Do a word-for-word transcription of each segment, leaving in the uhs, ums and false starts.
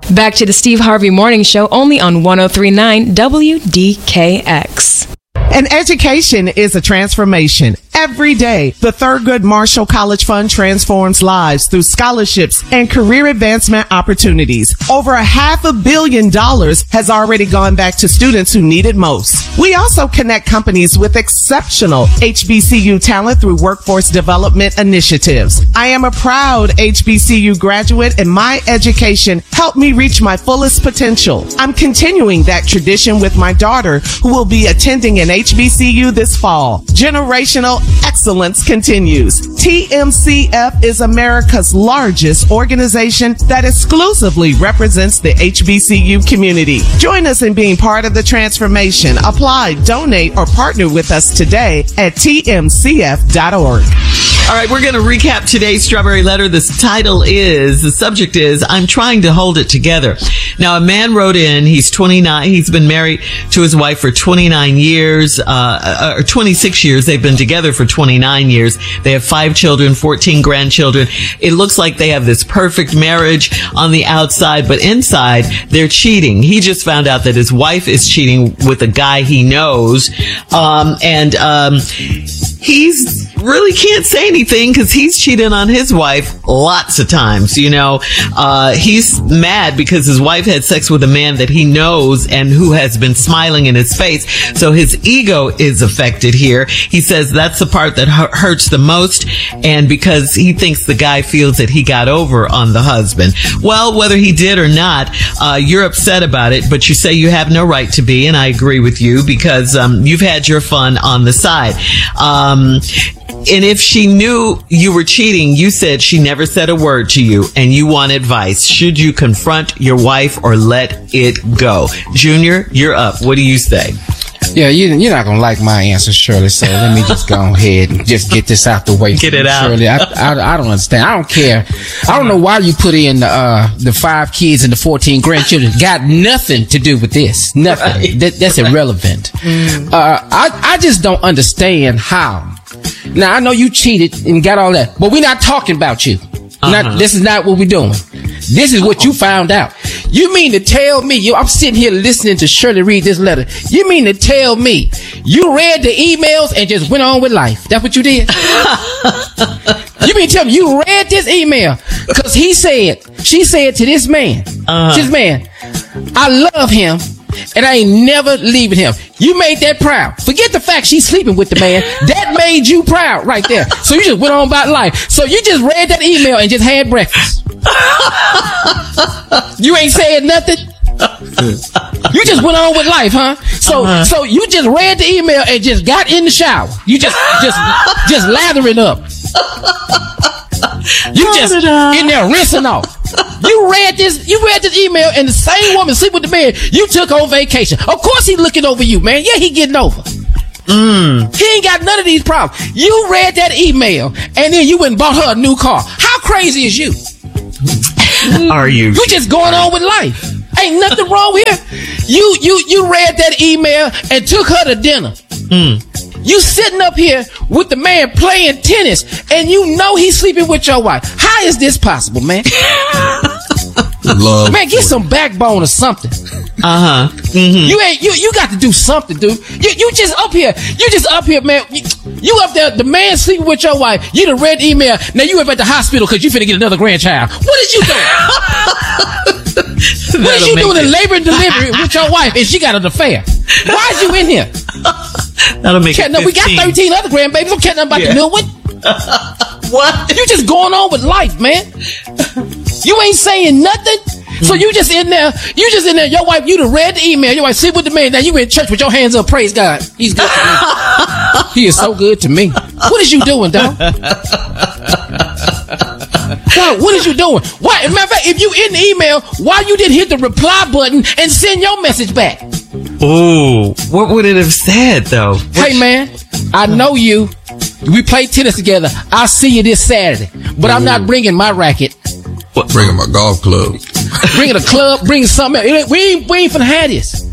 Back to the Steve Harvey Morning Show, only on one oh three point nine W D K X. An education is a transformation. Every day, the Thurgood Marshall College Fund transforms lives through scholarships and career advancement opportunities. Over a half a billion dollars has already gone back to students who need it most. We also connect companies with exceptional H B C U talent through workforce development initiatives. I am a proud H B C U graduate, and my education helped me reach my fullest potential. I'm continuing that tradition with my daughter, who will be attending an H B C U this fall. Generational excellence continues. T M C F is America's largest organization that exclusively represents the H B C U community. Join us in being part of the transformation. Apply, donate, or partner with us today at T M C F dot org. All right, we're going to recap today's Strawberry Letter. The title is, the subject is, I'm trying to hold it together. Now, a man wrote in, he's twenty-nine, he's been married to his wife for twenty-nine years, uh, or twenty-six years. They've been together for twenty-nine years. They have five children, fourteen grandchildren. It looks like they have this perfect marriage on the outside, but inside, they're cheating. He just found out that his wife is cheating with a guy he knows, um, and, um, he's really can't say anything because he's cheating on his wife lots of times. You know, uh, he's mad because his wife had sex with a man that he knows and who has been smiling in his face. So his ego is affected here. He says that's the part that hu- hurts the most. And because he thinks the guy feels that he got over on the husband. Well, whether he did or not, uh, you're upset about it, but you say you have no right to be. And I agree with you because, um, you've had your fun on the side. Um, And if she knew you were cheating, you said she never said a word to you and you want advice. Should you confront your wife or let it go? Junior, you're up. What do you say? Yeah, you, you're not going to like my answer, Shirley, so let me just go ahead and just get this out the way. Get it out. Shirley, I, I, I don't understand. I don't care. I don't know why you put in the, uh, the five kids and the fourteen grandchildren. Got nothing to do with this. Nothing. Right. That, that's irrelevant. Mm. Uh, I, I just don't understand how. Now, I know you cheated and got all that, but we're not talking about you. Uh-huh. Not, this is not what we're doing. This is what you found out. You mean to tell me, you, I'm sitting here listening to Shirley read this letter. You mean to tell me you read the emails and just went on with life? That's what you did? You mean to tell me you read this email? Because he said, she said to this man, uh-huh. this man, I love him. And I ain't never leaving him. You made that proud. Forget the fact she's sleeping with the man. That made you proud right there. So you just went on about life. So you just read that email and just had breakfast. You ain't saying nothing. You just went on with life, huh? So, uh-huh. so you just read the email and just got in the shower. You just, just, just lathering up. You just in there rinsing off. You read this, you read this email, and the same woman sleep with the man you took on vacation. Of course he looking over you, man. Yeah, he getting over. Mm. He ain't got none of these problems. You read that email, and then you went and bought her a new car. How crazy is you? Are you? You just going on with life. Ain't nothing wrong here. You, you, you read that email and took her to dinner. Mm. You sitting up here with the man playing tennis, and you know he's sleeping with your wife. How is this possible, man? Love man, get some backbone or something. Uh huh. Mm-hmm. You ain't you. You got to do something, dude. You you just up here. You just up here, man. You, you up there. The man sleeping with your wife. You done read email. Now you up at the hospital because you finna get another grandchild. What is you doing? What is you doing in labor and delivery with your wife and she got an affair? Why is you in here? That'll make it no, we got thirteen other grandbabies. Don't care nothing about yeah. the new one. What? You just going on with life, man. You ain't saying nothing. So you just in there. You just in there. Your wife, you done read the email. Your wife sit with the man. Now you in church with your hands up. Praise God. He's good to me. He is so good to me. What is you doing, dog? Dog, what is you doing? Why? Matter of fact, if you in the email, why you didn't hit the reply button and send your message back? Ooh, what would it have said though? Hey man, I know you. We play tennis together. I'll see you this Saturday, but Ooh. I'm not bringing my racket. What? Bringing my golf club. Bringing a club. Bringing something else. We ain't we ain't finna have this.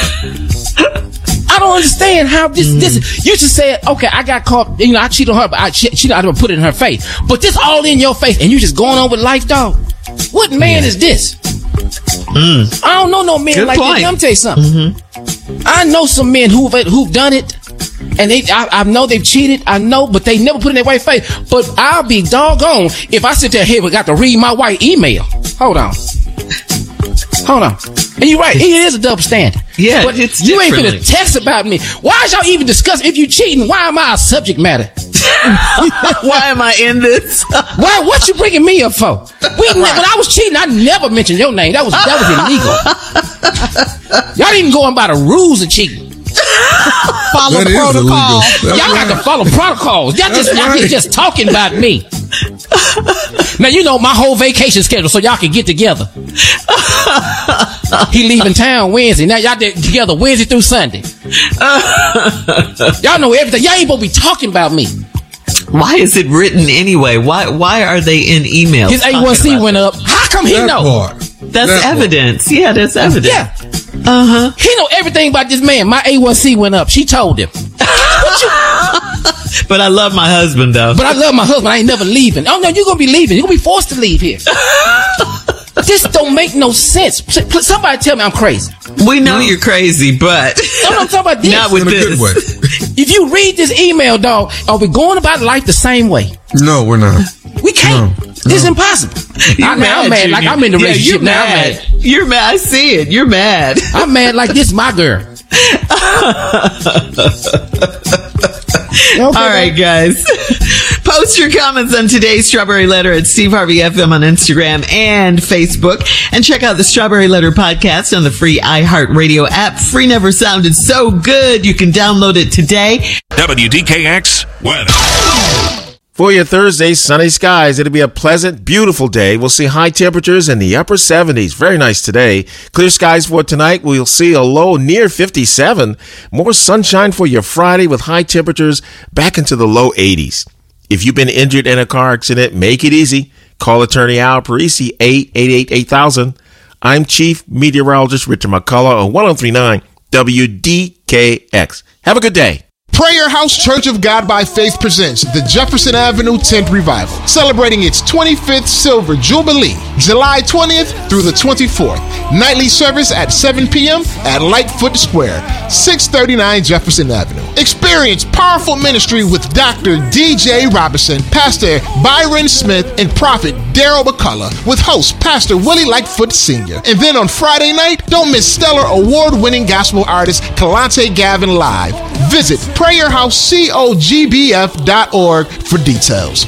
I don't understand how this mm. this. You just said, okay, I got caught. You know, I cheated on her, but I she, she I didn't put it in her face. But this all in your face, and you just going on with life, dog. What man yeah. is this? Mm. I don't know no men Good like point. that. Let me tell you something. Mm-hmm. I know some men who've who've done it, and they I, I know they've cheated. I know, but they never put it in their white face. But I'll be doggone if I sit there here and got to read my white email. Hold on, hold on. And you're right. It is a double standard. Yeah, but it's you ain't differently. finna text about me. Why is y'all even discussing if you cheating? Why am I a subject matter? Why am I in this? Why? What you bringing me up for? We, When I was cheating, I never mentioned your name. That was that was illegal. Y'all even going by the rules of cheating. Follow That the is protocol. illegal. That's Y'all got right. to follow protocols. Y'all just, That's y'all right. just talking about me. Now you know my whole vacation schedule, so y'all can get together. He leaving town Wednesday. Now y'all get together Wednesday through Sunday. Y'all know everything. Y'all ain't supposed to be talking about me. Why is it written anyway? Why Why are they in emails? His A one C went up. How come he That know? part. That's That part. evidence. Yeah, that's evidence. Yeah. Uh huh. He know everything about this man. My A one C went up. She told him. What you, But I love my husband though. but I love my husband. I ain't never leaving. Oh no, you're gonna be leaving. You're gonna be forced to leave here. This don't make no sense. P- Somebody tell me I'm crazy. We know you're crazy, but No, no, I'm talking about this. not with In a this. good way. If you read this email, dog, are we going about life the same way? No, we're not. We can't. No, It's impossible. You're I, now I'm mad. Like Junior. I'm in the Yeah, relationship you're now. mad. I'm mad. You're mad. I see it. You're mad. I'm mad like this is my girl. Okay, All right, guys. Post your comments on today's Strawberry Letter at Steve Harvey F M on Instagram and Facebook. And check out the Strawberry Letter podcast on the free iHeartRadio app. Free never sounded so good. You can download it today. W D K X weather. For your Thursday, sunny skies. It'll be a pleasant, beautiful day. We'll see high temperatures in the upper seventies. Very nice today. Clear skies for tonight. We'll see a low near fifty-seven. More sunshine for your Friday with high temperatures back into the low eighties. If you've been injured in a car accident, make it easy. Call attorney Al Parisi, eight eight eight, eight thousand. I'm Chief Meteorologist Richard McCullough on ten thirty-nine W D K X. Have a good day. Prayer House Church of God by Faith presents the Jefferson Avenue tenth Revival, celebrating its twenty-fifth Silver Jubilee, July twentieth through the twenty-fourth. Nightly service at seven p.m. at Lightfoot Square, six thirty-nine Jefferson Avenue. Experience powerful ministry with Doctor D J Robinson, Pastor Byron Smith, and Prophet Daryl McCullough, with host Pastor Willie Lightfoot Senior And then on Friday night, don't miss stellar award-winning gospel artist Kalante Gavin live. Visit prayer house cogb f dot org for details.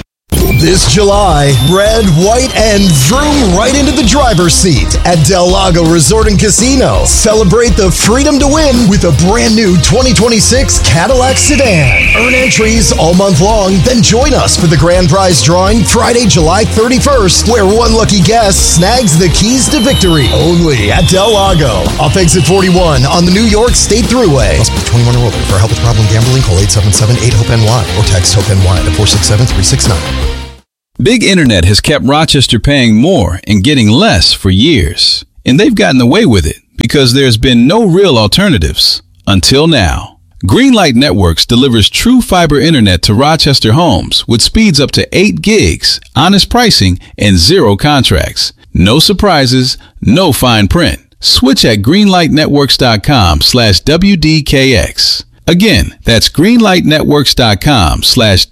This July, red, white, and vroom right into the driver's seat at Del Lago Resort and Casino. Celebrate the freedom to win with a brand new twenty twenty-six Cadillac sedan. Earn entries all month long, then join us for the grand prize drawing Friday, July thirty-first, where one lucky guest snags the keys to victory. Only at Del Lago, off exit forty-one on the New York State Thruway. Must be twenty-one or older. For help with problem gambling, call eight seven seven, eight, hope N Y or text HOPE-NY to four six seven, three six nine. Big Internet has kept Rochester paying more and getting less for years. And they've gotten away with it because there's been no real alternatives until now. Greenlight Networks delivers true fiber internet to Rochester homes with speeds up to eight gigs, honest pricing, and zero contracts. No surprises, no fine print. Switch at greenlightnetworks.com slash WDKX. Again, that's greenlightnetworks.com slash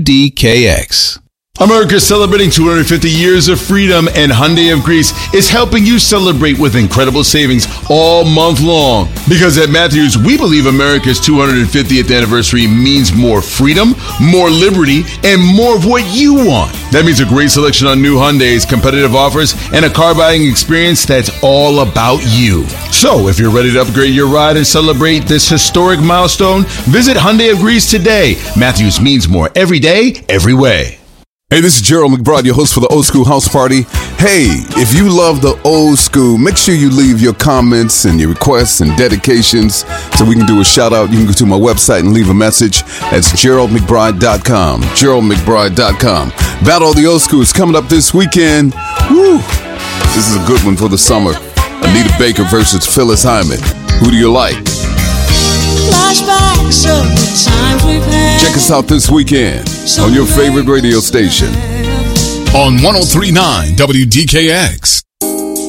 WDKX. America is celebrating two hundred fifty years of freedom, and Hyundai of Greece is helping you celebrate with incredible savings all month long. Because at Matthews, we believe America's two hundred fiftieth anniversary means more freedom, more liberty, and more of what you want. That means a great selection on new Hyundais, competitive offers, and a car buying experience that's all about you. So, if you're ready to upgrade your ride and celebrate this historic milestone, visit Hyundai of Greece today. Matthews means more every day, every way. Hey, this is Gerald McBride, your host for the Old School House Party. Hey, if you love the old school, make sure you leave your comments and your requests and dedications so we can do a shout out. You can go to my website and leave a message. That's gerald mcbride dot com. gerald mcbride dot com. Battle of the Old School is coming up this weekend. Woo! This is a good one for the summer. Anita Baker versus Phyllis Hyman. Who do you like? Flashbacks of the times we've had. Check us out this weekend on your favorite radio station. On ten thirty-nine W D K X.